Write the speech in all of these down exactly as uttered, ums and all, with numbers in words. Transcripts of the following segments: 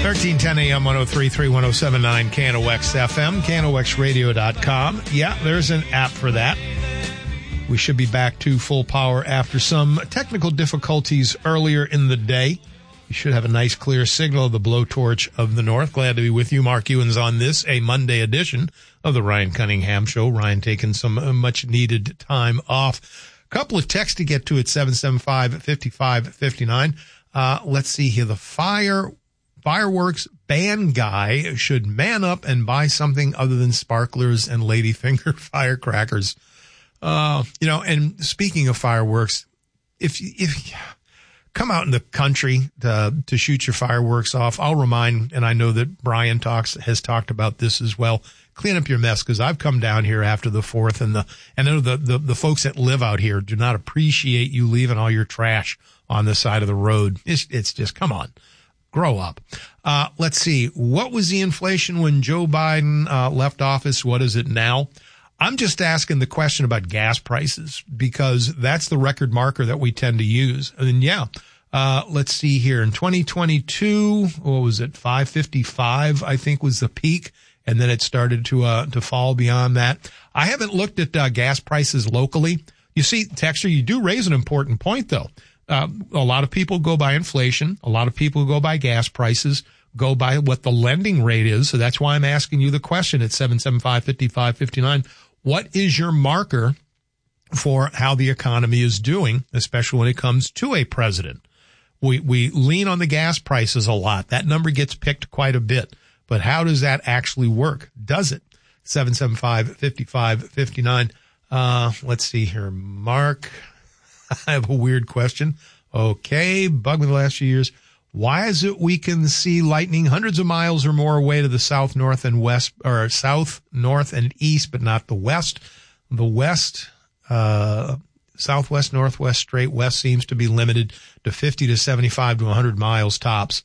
thirteen ten a.m. one oh three point three, one oh seven point nine K N O X F M, K N O X radio dot com. Yeah, there's an app for that. We should be back to full power after some technical difficulties earlier in the day. You should have a nice clear signal of the blowtorch of the North. Glad to be with you. Mark Ewens on this, a Monday edition of the Ryan Cunningham Show. Ryan taking some much needed time off. A couple of texts to get to at seven seven five, five five five nine. Uh, let's see here. The fire fireworks ban guy should man up and buy something other than sparklers and ladyfinger firecrackers. Uh, you know, and speaking of fireworks, if if come out in the country to, to shoot your fireworks off, I'll remind, and I know that Brian talks has talked about this as well. Clean up your mess, because I've come down here after the fourth, and the and I know the, the the folks that live out here do not appreciate you leaving all your trash on the side of the road. It's it's just, come on, grow up. Uh, let's see, what was the inflation when Joe Biden uh, left office? What is it now? I'm just asking the question about gas prices, because that's the record marker that we tend to use. And yeah, uh, let's see here. In twenty twenty-two, what was it? five fifty-five, I think, was the peak. And then it started to, uh, to fall beyond that. I haven't looked at, uh, gas prices locally. You see, Texter, you do raise an important point, though. Uh, a lot of people go by inflation. A lot of people go by gas prices, go by what the lending rate is. So that's why I'm asking you the question at seven seven five, five five five nine. What is your marker for how the economy is doing, especially when it comes to a president? We, we lean on the gas prices a lot. That number gets picked quite a bit. But how does that actually work? Does it? seven seven five, five five five nine. Uh, let's see here. Mark, I have a weird question. Okay. Bug me the last few years. Why is it we can see lightning hundreds of miles or more away to the south, north, and west, or south, north, and east, but not the west? The west, uh, southwest, northwest, straight west seems to be limited to fifty to seventy-five to one hundred miles tops.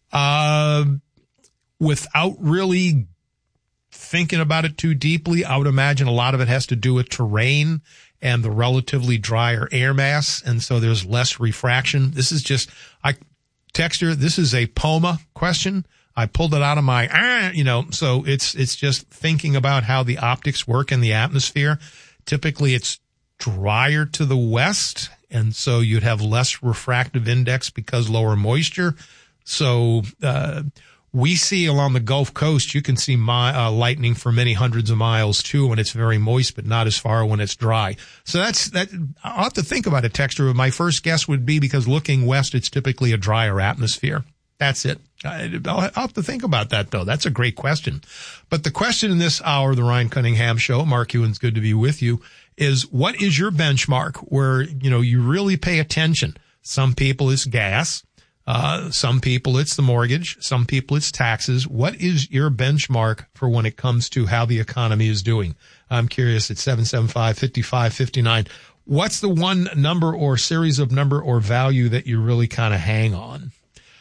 Uh, without really thinking about it too deeply, I would imagine a lot of it has to do with terrain and the relatively drier air mass. And so there's less refraction. This is just, I, Texter, this is a P O M A question. I pulled it out of my, ah, you know, so it's, it's just thinking about how the optics work in the atmosphere. Typically it's drier to the west, and so you'd have less refractive index because lower moisture. So, uh, we see along the Gulf Coast, you can see my, uh, lightning for many hundreds of miles too when it's very moist, but not as far when it's dry. So that's, that, I'll have to think about it, Texter. But my first guess would be because looking west, it's typically a drier atmosphere. That's it. I'll, I'll have to think about that, though. That's a great question. But the question in this hour of the Ryan Cunningham Show, Mark Ewens, good to be with you, is what is your benchmark where, you know, you really pay attention? Some people it's gas. Uh, some people it's the mortgage. Some people it's taxes. What is your benchmark for when it comes to how the economy is doing? I'm curious at seven seven five, five five five nine. What's the one number or series of number or value that you really kind of hang on?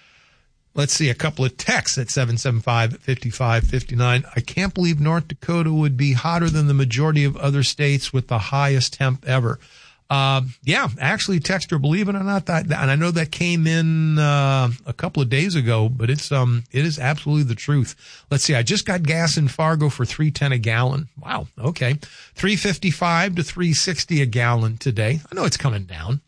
Let's see a couple of texts at seven seven five, five five five nine. I can't believe North Dakota would be hotter than the majority of other states with the highest temp ever. Uh, yeah, actually, Texter, believe it or not, that, and I know that came in, uh, a couple of days ago, but it's, um, it is absolutely the truth. Let's see. I just got gas in Fargo for three ten a gallon. Wow. Okay. three fifty-five to three sixty a gallon today. I know it's coming down.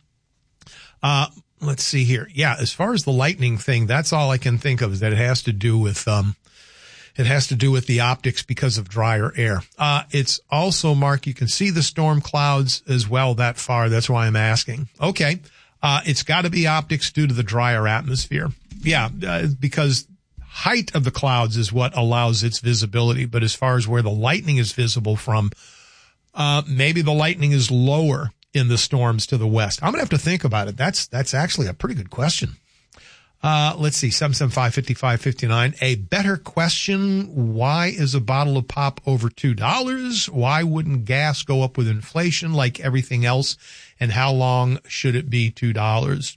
Uh, let's see here. Yeah. As far as the lightning thing, that's all I can think of is that it has to do with, um, It has to do with the optics because of drier air. Uh, it's also, Mark, you can see the storm clouds as well that far. That's why I'm asking. Okay. Uh, it's got to be optics due to the drier atmosphere. Yeah, uh, because height of the clouds is what allows its visibility. But as far as where the lightning is visible from, uh, maybe the lightning is lower in the storms to the west. I'm going to have to think about it. That's, that's actually a pretty good question. Uh, let's see, seven seven five, five five five nine. A better question, why is a bottle of pop over two dollars? Why wouldn't gas go up with inflation like everything else? And how long should it be two dollars?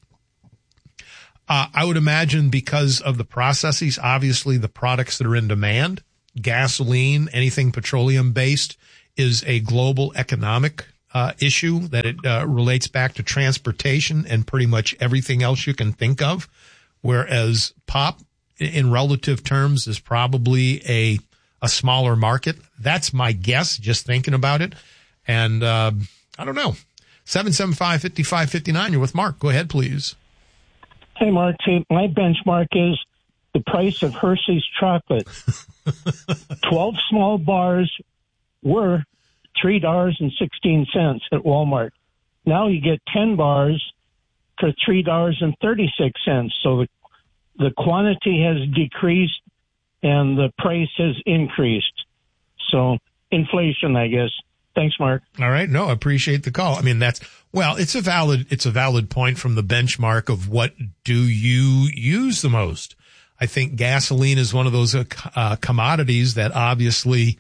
Uh, I would imagine because of the processes, obviously the products that are in demand, gasoline, anything petroleum based is a global economic uh, issue that it uh, relates back to transportation and pretty much everything else you can think of. Whereas pop in relative terms is probably a a smaller market. That's my guess, just thinking about it. And uh, I don't know. seven seven five, five five five nine, you're with Mark. Go ahead, please. Hey, Mark. See, my benchmark is the price of Hershey's chocolate. twelve small bars were three dollars and sixteen cents at Walmart. Now you get ten bars for three dollars and thirty-six cents. So the, the quantity has decreased and the price has increased. So inflation, I guess. Thanks, Mark. All right. No, I appreciate the call. I mean, that's, well, it's a valid, it's a valid point from the benchmark of what do you use the most. I think gasoline is one of those uh, commodities that obviously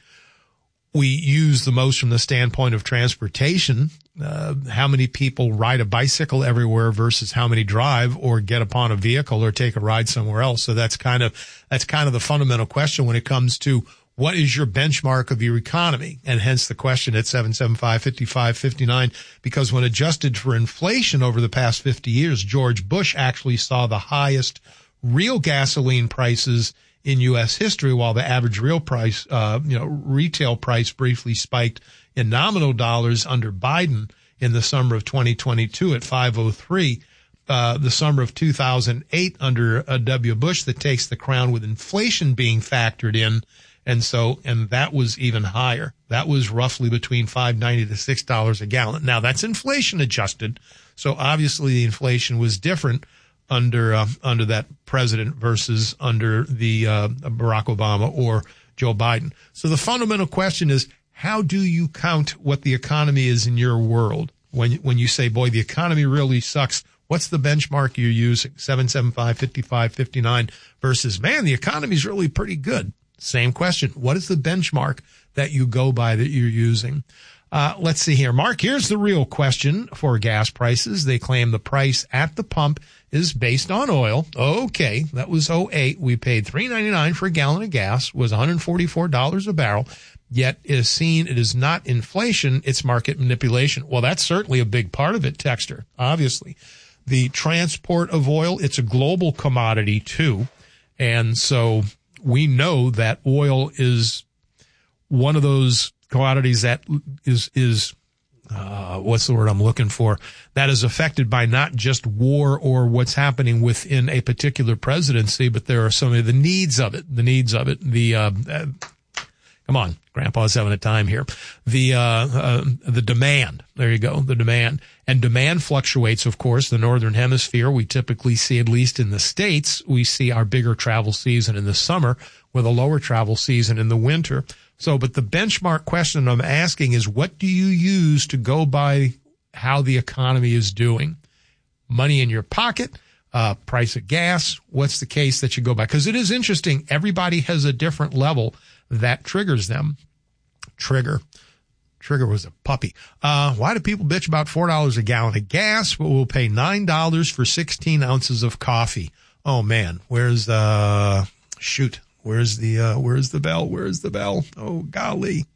we use the most from the standpoint of transportation. Uh, how many people ride a bicycle everywhere versus how many drive or get upon a vehicle or take a ride somewhere else. So that's kind of, that's kind of the fundamental question when it comes to what is your benchmark of your economy? And hence the question at seven seven five, five five five nine, because when adjusted for inflation over the past fifty years, George Bush actually saw the highest real gasoline prices in U S history, while the average real price, uh, you know, retail price briefly spiked in nominal dollars under Biden in the summer of twenty twenty-two at five oh three. Uh, the summer of two thousand eight under uh, W. Bush that takes the crown with inflation being factored in. And so, and that was even higher. That was roughly between five ninety to six dollars a gallon. Now that's inflation adjusted. So obviously the inflation was different under, uh, under that president versus under the, uh, Barack Obama or Joe Biden. So the fundamental question is, how do you count what the economy is in your world? When, when you say, boy, the economy really sucks, what's the benchmark you're using? seven seven five, five five five nine versus, man, the economy's really pretty good. Same question. What is the benchmark that you go by that you're using? Uh, let's see here. Mark, here's the real question for gas prices. They claim the price at the pump is based on oil. Okay. That was oh eight. We paid three ninety-nine for a gallon of gas, was one hundred forty-four dollars a barrel. Yet it is seen it is not inflation, it's market manipulation. Well, that's certainly a big part of it, Texter, obviously. The transport of oil, it's a global commodity too. And so we know that oil is one of those commodities that is, is, uh, what's the word I'm looking for? That is affected by not just war or what's happening within a particular presidency, but there are some of the needs of it, the needs of it, the, uh, uh come on, Grandpa's having a time here. The, uh, uh, the demand. There you go. The demand. And demand fluctuates, of course. The Northern Hemisphere, we typically see, at least in the States, we see our bigger travel season in the summer with a lower travel season in the winter. So, but the benchmark question I'm asking is, what do you use to go by how the economy is doing? Money in your pocket, uh, price of gas. What's the case that you go by? Because it is interesting. Everybody has a different level that triggers them. Trigger. Trigger was a puppy. Uh, why do people bitch about four dollars a gallon of gas, but we'll pay nine dollars for sixteen ounces of coffee? Oh man, where's the, shoot, where's the, uh, where's the bell? Where's the bell? Oh golly.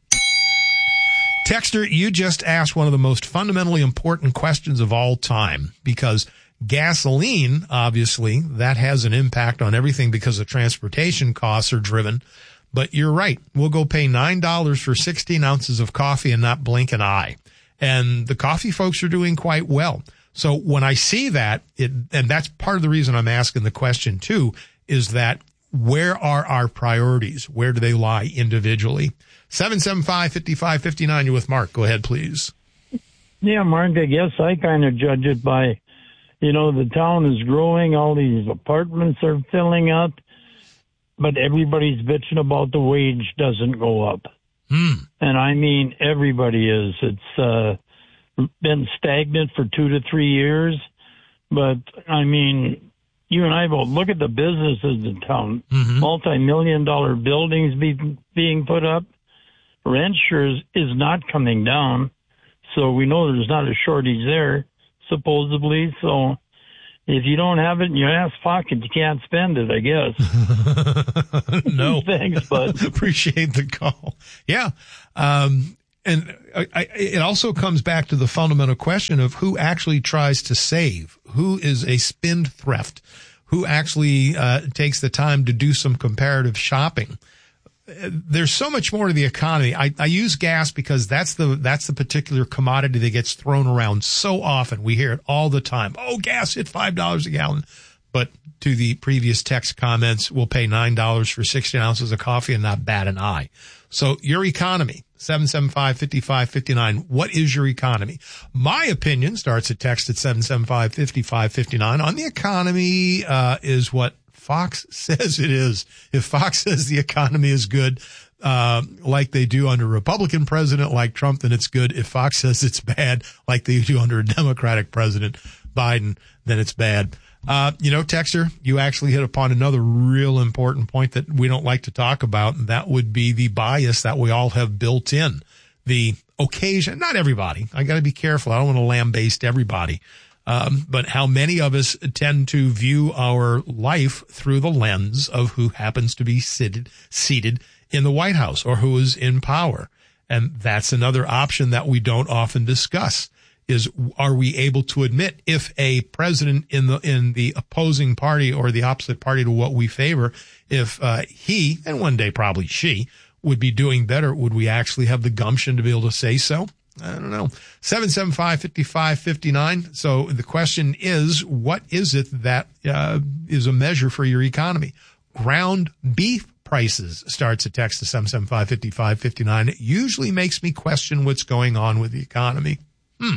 Texter, you just asked one of the most fundamentally important questions of all time, because gasoline, obviously, that has an impact on everything because the transportation costs are driven. But you're right. We'll go pay nine dollars for sixteen ounces of coffee and not blink an eye. And the coffee folks are doing quite well. So when I see that, it, and that's part of the reason I'm asking the question too, is that where are our priorities? Where do they lie individually? seven seven five, five five five nine, you're with Mark. Go ahead, please. Yeah, Mark, I guess I kind of judge it by, you know, the town is growing. All these apartments are filling up. But everybody's bitching about the wage doesn't go up. Mm. And I mean, everybody is. It's uh, been stagnant for two to three years. But, I mean, you and I both look at the businesses in town. Mm-hmm. Multi-million dollar buildings be, being put up. Rent sure is, is not coming down. So we know there's not a shortage there, supposedly. So if you don't have it in your ass pocket, you can't spend it, I guess. No. Thanks, bud. Appreciate the call. Yeah. Um, and I, I, it also comes back to the fundamental question of who actually tries to save, who is a spendthrift, who actually uh, takes the time to do some comparative shopping. There's so much more to the economy. I, I use gas because that's the that's the particular commodity that gets thrown around so often. We hear it all the time. Oh, gas hit five dollars a gallon. But to the previous text comments, we'll pay nine dollars for sixteen ounces of coffee and not bat an eye. So your economy, seven seven five, five five five nine. What is your economy? My opinion starts at text at seven seven five, five five five nine on the economy uh, is what Fox says it is. If Fox says the economy is good, uh, like they do under a Republican president like Trump, then it's good. If Fox says it's bad, like they do under a Democratic president, Biden, then it's bad. Uh, you know, Texter, you actually hit upon another real important point that we don't like to talk about, and that would be the bias that we all have built in. The occasion, not everybody. I got to be careful. I don't want to lambaste everybody. Um, but how many of us tend to view our life through the lens of who happens to be seated, seated in the White House or who is in power. And that's another option that we don't often discuss is, are we able to admit if a president in the, in the opposing party or the opposite party to what we favor, if, uh, he, and one day probably she, would be doing better, would we actually have the gumption to be able to say so? I don't know. seven seven five, five five five nine. So the question is, what is it that uh, is a measure for your economy? Ground beef prices starts at text to seven seven five, five five five nine. It usually makes me question what's going on with the economy. Hmm.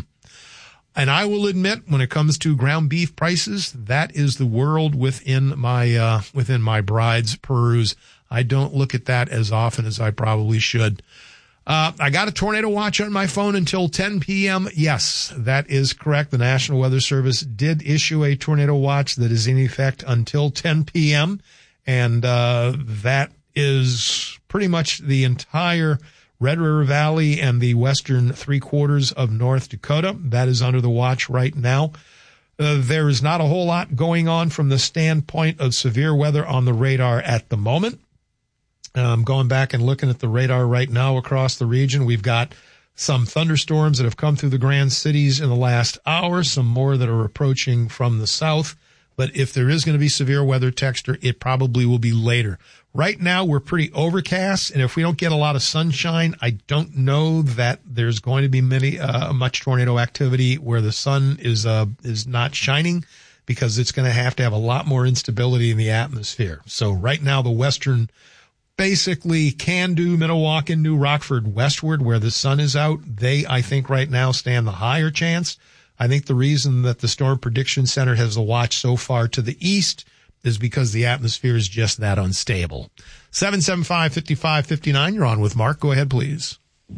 And I will admit, when it comes to ground beef prices, that is the world within my uh, within my bride's peruse. I don't look at that as often as I probably should. Uh, I got a tornado watch on my phone until ten p.m. Yes, that is correct. The National Weather Service did issue a tornado watch that is in effect until ten p.m. And, uh, that is pretty much the entire Red River Valley and the western three quarters of North Dakota. That is under the watch right now. Uh, there is not a whole lot going on from the standpoint of severe weather on the radar at the moment. Um, going back and looking at the radar right now across the region, we've got some thunderstorms that have come through the grand cities in the last hour, some more that are approaching from the south. But if there is going to be severe weather, Texter, it probably will be later. Right now, we're pretty overcast, and if we don't get a lot of sunshine, I don't know that there's going to be many uh, much tornado activity where the sun is uh, is not shining, because it's going to have to have a lot more instability in the atmosphere. So right now, the western basically Can-Do, Minnewacan, New Rockford westward, where the sun is out, they, I think, right now stand the higher chance. I think the reason that the Storm Prediction Center has a watch so far to the east is because the atmosphere is just that unstable. seven seven five, five five five nine, you're on with Mark. Go ahead, please.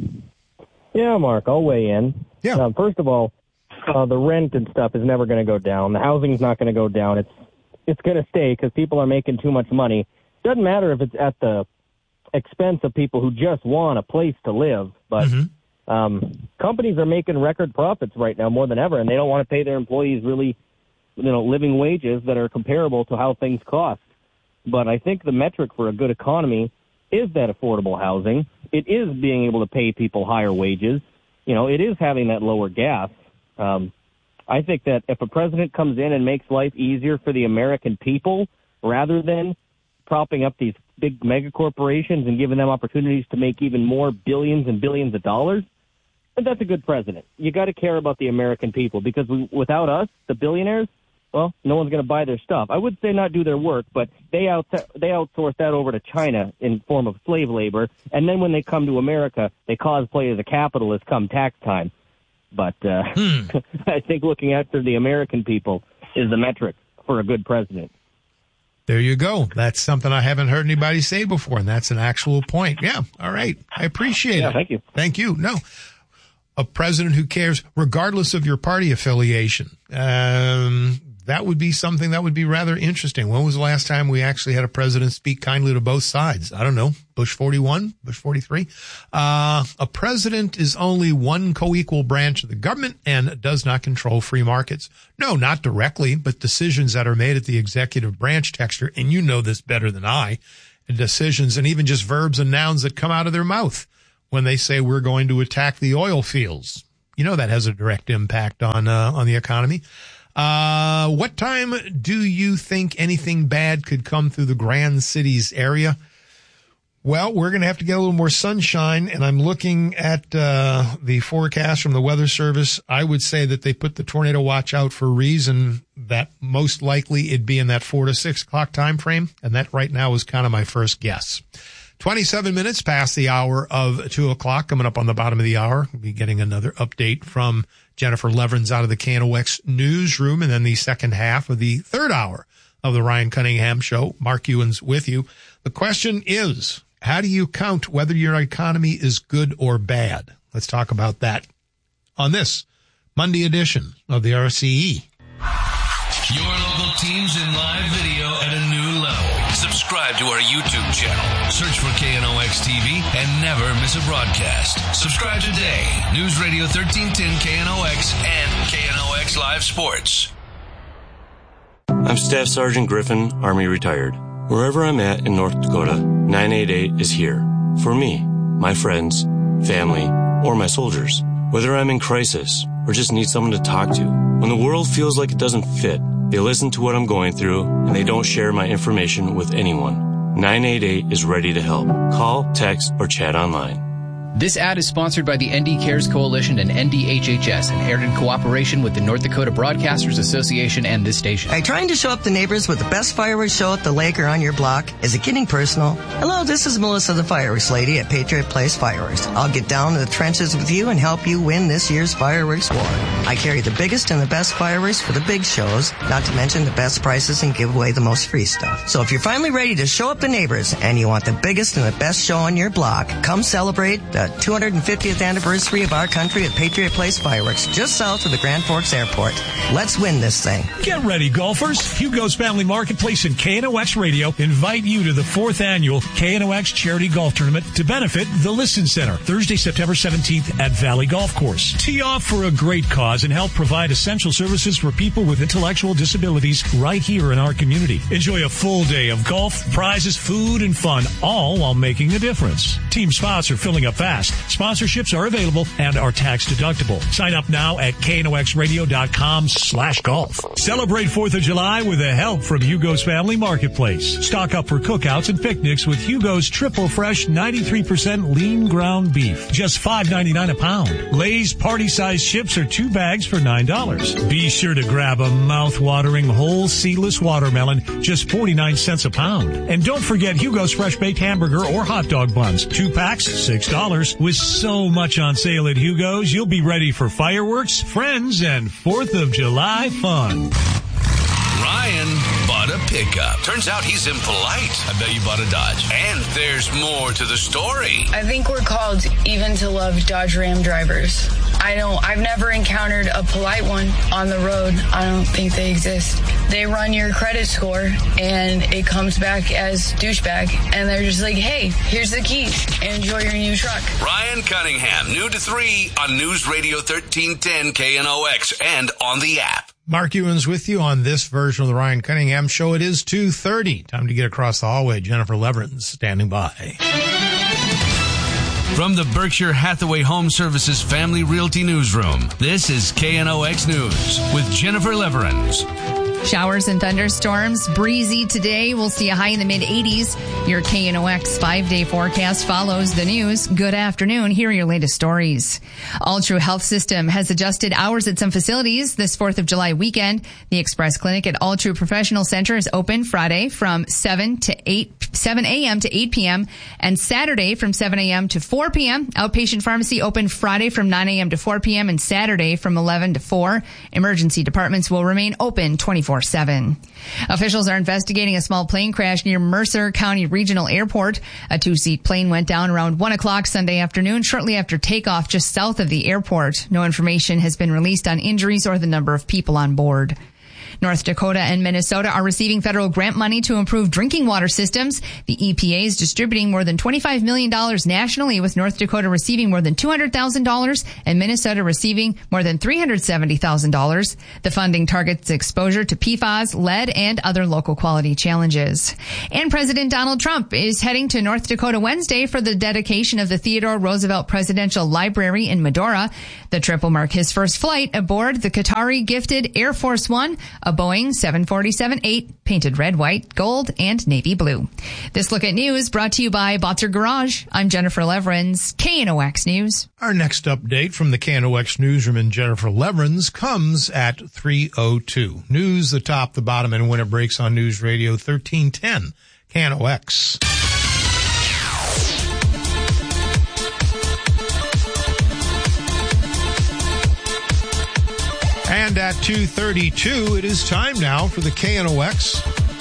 Yeah, Mark, I'll weigh in. Yeah. Uh, first of all, uh, the rent and stuff is never going to go down. The housing's not going to go down. It's it's going to stay because people are making too much money. Doesn't matter if it's at the expense of people who just want a place to live, but mm-hmm. um, companies are making record profits right now more than ever, and they don't want to pay their employees really, you know, living wages that are comparable to how things cost. But I think the metric for a good economy is that affordable housing. It is being able to pay people higher wages. You know, it is having that lower gas. Um, I think that if a president comes in and makes life easier for the American people rather than propping up these big mega corporations and giving them opportunities to make even more billions and billions of dollars, then that's a good president. You got to care about the American people, because we, without us, the billionaires, well, no one's going to buy their stuff. I would say not do their work, but they out they outsource that over to China in form of slave labor, and then when they come to America, they cosplay as a capitalist come tax time. But uh, hmm. I think looking after the American people is the metric for a good president. There you go. That's something I haven't heard anybody say before, and that's an actual point. Yeah, all right. I appreciate yeah, it. Thank you. Thank you. No, a president who cares, regardless of your party affiliation. Um, that would be something that would be rather interesting. When was the last time we actually had a president speak kindly to both sides? I don't know. Bush forty-one, Bush forty-three. Uh, a president is only one co-equal branch of the government and does not control free markets. No, not directly, but decisions that are made at the executive branch, Texter, and you know this better than I, decisions and even just verbs and nouns that come out of their mouth when they say we're going to attack the oil fields. You know that has a direct impact on uh, on the economy. Uh, what time do you think anything bad could come through the Grand Cities area? Well, we're going to have to get a little more sunshine, and I'm looking at uh the forecast from the Weather Service. I would say that they put the tornado watch out for a reason, that most likely it'd be in that four to six o'clock time frame, and that right now is kind of my first guess. twenty-seven minutes past the hour of two o'clock. Coming up on the bottom of the hour, we'll be getting another update from Jennifer Leverins out of the K N O X newsroom, and then the second half of the third hour of the Ryan Cunningham Show. Mark Ewens with you. The question is, how do you count whether your economy is good or bad? Let's talk about that on this Monday edition of the R C E. Your local teams in live video at a new level. Subscribe to our YouTube channel. Search for K N O X T V and never miss a broadcast. Subscribe today. News Radio thirteen ten K N O X and K N O X Live Sports. I'm Staff Sergeant Griffin, Army retired. Wherever I'm at in North Dakota, nine eight eight is here. For me, my friends, family, or my soldiers. Whether I'm in crisis or just need someone to talk to. When the world feels like it doesn't fit, they listen to what I'm going through and they don't share my information with anyone. nine eight eight is ready to help. Call, text, or chat online. This ad is sponsored by the N D Cares Coalition and N D H H S and aired in cooperation with the North Dakota Broadcasters Association and this station. Are you trying to show up the neighbors with the best fireworks show at the lake or on your block? Is it getting personal? Hello, this is Melissa the Fireworks Lady at Patriot Place Fireworks. I'll get down to the trenches with you and help you win this year's fireworks war. I carry the biggest and the best fireworks for the big shows, not to mention the best prices and give away the most free stuff. So if you're finally ready to show up the neighbors and you want the biggest and the best show on your block, come celebrate the two hundred fiftieth anniversary of our country at Patriot Place Fireworks, just south of the Grand Forks Airport. Let's win this thing. Get ready, golfers. Hugo's Family Marketplace and K N O X Radio invite you to the fourth annual K N O X Charity Golf Tournament to benefit the Listen Center, Thursday, September seventeenth at Valley Golf Course. Tee off for a great cause and help provide essential services for people with intellectual disabilities right here in our community. Enjoy a full day of golf, prizes, food, and fun, all while making a difference. Team spots are filling up fast. Sponsorships are available and are tax deductible. Sign up now at K N O X radio dot com slash golf. Celebrate fourth of July with the help from Hugo's Family Marketplace. Stock up for cookouts and picnics with Hugo's triple fresh ninety-three percent lean ground beef. Just five ninety-nine a pound. Lay's party-sized chips are two bags for nine dollars. Be sure to grab a mouth-watering whole seedless watermelon, just forty-nine cents a pound. And don't forget Hugo's fresh baked hamburger or hot dog buns. Two packs, six dollars. With so much on sale at Hugo's, you'll be ready for fireworks, friends, and fourth of July fun. Ryan bought a pickup. Turns out he's impolite. I bet you bought a Dodge. And there's more to the story. I think we're called even to love Dodge Ram drivers. I don't, I've never encountered a polite one on the road. I don't think they exist. They run your credit score and it comes back as douchebag. And they're just like, hey, here's the key. Enjoy your new truck. Ryan Cunningham, new to three on News Radio thirteen ten K N O X and on the app. Mark Ewens with you on this version of the Ryan Cunningham Show. It is two thirty. Time to get across the hallway. Jennifer Leverins standing by. From the Berkshire Hathaway Home Services Family Realty Newsroom, this is K N O X News with Jennifer Leverins. Showers and thunderstorms, breezy today. We'll see a high in the mid eighties. Your K N O X five-day forecast follows the news. Good afternoon. Here are your latest stories. Altru Health System has adjusted hours at some facilities this fourth of July weekend. The Express Clinic at Altru Professional Center is open Friday from seven to eight, seven a.m. to eight p.m. and Saturday from seven a.m. to four p.m. Outpatient pharmacy open Friday from nine a.m. to four p.m. and Saturday from eleven to four. Emergency departments will remain open twenty-four seven. Officials are investigating a small plane crash near Mercer County Regional Airport. A two-seat plane went down around one o'clock Sunday afternoon, shortly after takeoff just south of the airport. No information has been released on injuries or the number of people on board. North Dakota and Minnesota are receiving federal grant money to improve drinking water systems. The E P A is distributing more than twenty-five million dollars nationally, with North Dakota receiving more than two hundred thousand dollars and Minnesota receiving more than three hundred seventy thousand dollars. The funding targets exposure to P F A S, lead, and other local quality challenges. And President Donald Trump is heading to North Dakota Wednesday for the dedication of the Theodore Roosevelt Presidential Library in Medora. The trip will mark his first flight aboard the Qatari-gifted Air Force One, a Boeing seven forty-seven eight, painted red, white, gold, and navy blue. This Look at News brought to you by Botzer Garage. I'm Jennifer Leverins, K N O X News. Our next update from the K N O X newsroom in Jennifer Leverins comes at three oh two. News, the top, the bottom, and when it breaks on News Radio thirteen ten, K N O X. And at two thirty-two, it is time now for the K N O X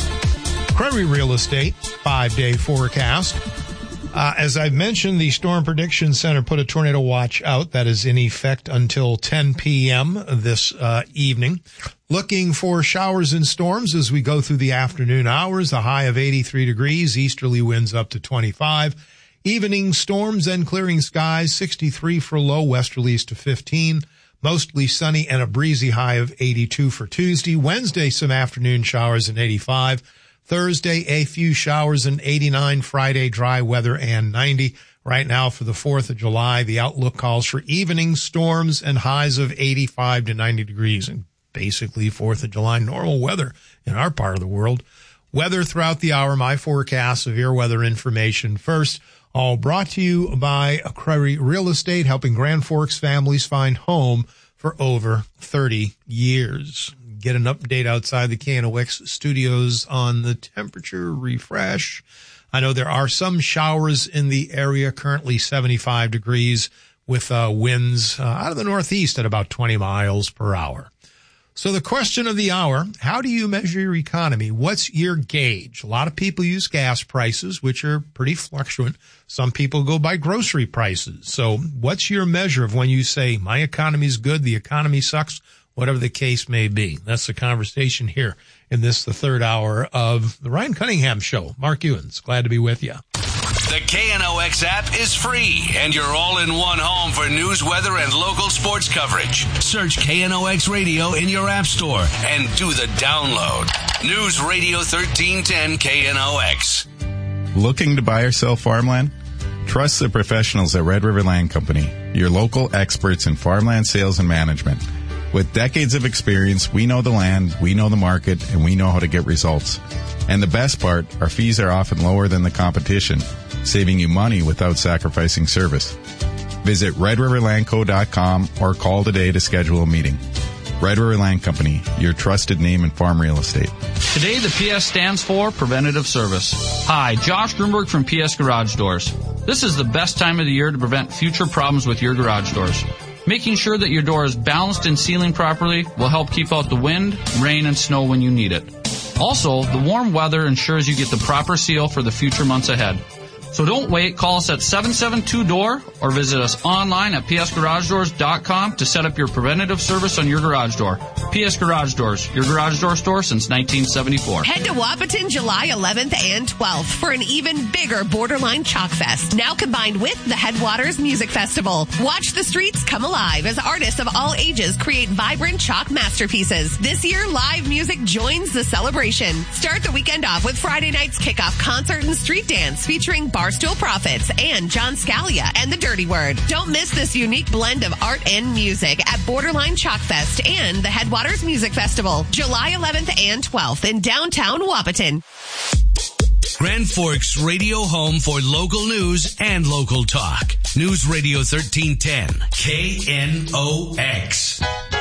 Prairie Real Estate five-day forecast. Uh, as I've mentioned, the Storm Prediction Center put a tornado watch out that is in effect until ten p.m. this uh, evening. Looking for showers and storms as we go through the afternoon hours. The high of eighty-three degrees, easterly winds up to twenty-five. Evening storms and clearing skies, sixty-three for low, westerlies to fifteen. Mostly sunny and a breezy high of eighty-two for Tuesday. Wednesday, some afternoon showers and eighty-five. Thursday, a few showers and eighty-nine. Friday, dry weather and ninety. Right now for the fourth of July, the outlook calls for evening storms and highs of eighty-five to ninety degrees. And basically fourth of July normal weather in our part of the world. Weather throughout the hour, my forecast, severe weather information first. All brought to you by Prairie Real Estate, helping Grand Forks families find home for over thirty years. Get an update outside the K N O X studios on the temperature refresh. I know there are some showers in the area, currently seventy-five degrees with uh, winds uh, out of the northeast at about twenty miles per hour. So the question of the hour, how do you measure your economy? What's your gauge? A lot of people use gas prices, which are pretty fluctuant. Some people go by grocery prices. So what's your measure of when you say, my economy's good, the economy sucks, whatever the case may be? That's the conversation here in this, the third hour of the Ryan Cunningham Show. Mark Ewens, glad to be with you. The K N O X app is free, and you're all in one home for news, weather, and local sports coverage. Search K N O X Radio in your app store and do the download. News Radio thirteen ten K N O X. Looking to buy or sell farmland? Trust the professionals at Red River Land Company, your local experts in farmland sales and management. With decades of experience, we know the land, we know the market, and we know how to get results. And the best part, our fees are often lower than the competition, saving you money without sacrificing service. Visit red river land co dot com or call today to schedule a meeting. Red River Land Company, your trusted name in farm real estate. Today, the P S stands for Preventative Service. Hi, Josh Grunberg from P S Garage Doors. This is the best time of the year to prevent future problems with your garage doors. Making sure that your door is balanced and sealing properly will help keep out the wind, rain, and snow when you need it. Also, the warm weather ensures you get the proper seal for the future months ahead. So don't wait. Call us at seven seven two D O O R or visit us online at p s garage doors dot com to set up your preventative service on your garage door. P S Garage Doors, your garage door store since nineteen seventy-four. Head to Wahpeton July eleventh and twelfth for an even bigger Borderline Chalk Fest, now combined with the Headwaters Music Festival. Watch the streets come alive as artists of all ages create vibrant chalk masterpieces. This year, live music joins the celebration. Start the weekend off with Friday night's kickoff concert and street dance featuring Barstool Prophets and John Scalia and the Dirty Word. Don't miss this unique blend of art and music at Borderline Chalk Fest and the Headwaters Music Festival, July eleventh and twelfth in downtown Wahpeton. Grand Forks radio home for local news and local talk. News Radio thirteen ten, K N O X.